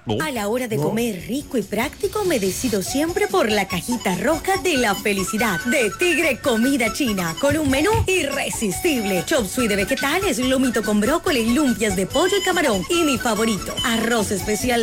No. A la hora de comer rico y práctico, me decido siempre por la cajita roja de la felicidad de Tigre Comida China, con un menú irresistible. Chop suey de vegetales, lomito con brócoli, lumpias de pollo y camarón. Y mi favorito, arroz especial